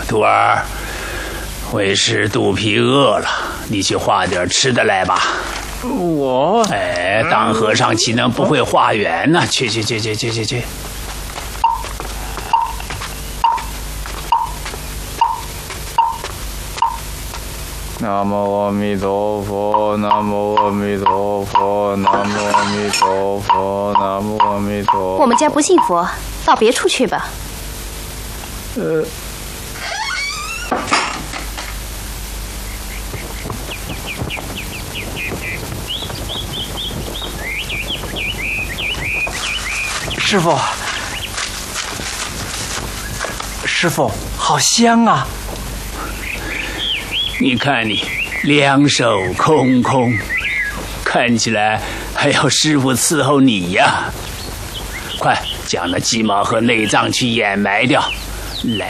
徒儿，为师肚皮饿了，你去化点吃的来吧。 我当和尚岂能不会化缘呢？去。 南无阿弥陀佛，南无阿弥陀佛，南无阿弥陀佛，南无阿弥陀佛。 我们家不信佛，到别处去吧。 师父，好香啊！ 你看你两手空空，看起来还要师父伺候你呀！快将那鸡毛和内脏去掩埋掉，来。